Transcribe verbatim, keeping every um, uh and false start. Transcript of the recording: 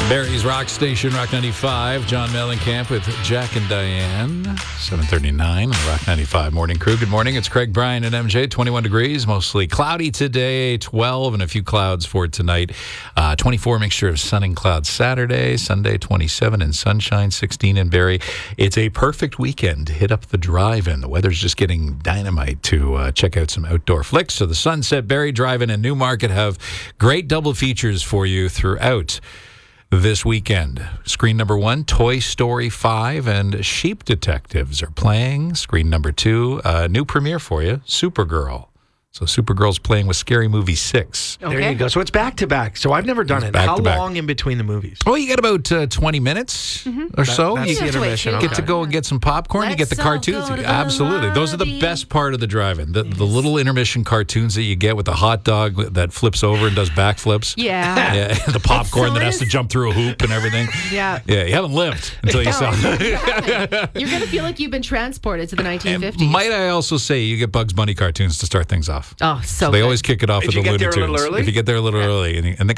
Barry's Rock Station, Rock ninety-five. John Mellencamp with Jack and Diane. seven thirty-nine on the Rock ninety-five Morning Crew. Good morning. It's Craig, Brian, and M J. twenty-one degrees, mostly cloudy today. twelve and a few clouds for tonight. Uh, twenty-four mixture of sun and clouds Saturday. Sunday, twenty-seven and sunshine, sixteen in Barrie. It's a perfect weekend to hit up the drive-in. The weather's just getting dynamite to uh, check out some outdoor flicks. So the Sunset Barrie Drive-In and Newmarket have great double features for you throughout this weekend. Screen number one, Toy Story five and Sheep Detectives are playing. Screen number two, uh, new premiere for you, Supergirl. So Supergirl's playing with Scary Movie six. Okay. There you go. So it's back-to-back. So I've never done It's it. back How to back. long in between the movies? Oh, you get about uh, twenty minutes mm-hmm. or so. That, that's you the get, intermission. get Okay. to go and get some popcorn. Let's you get the all cartoons. go to the Absolutely. Those are the lobby. best part of the drive-in. The, the little intermission cartoons that you get with the hot dog that flips over and does backflips. Yeah. Yeah, the popcorn so that has is. to jump through a hoop and everything. Yeah. Yeah, you haven't lived until you saw it. You're going to feel like you've been transported to the nineteen fifties. And might I also say, you get Bugs Bunny cartoons to start things off. Oh, so They good. always kick it off If with you the get Looney there a little Tunes. early? If you get there a little early, and, and they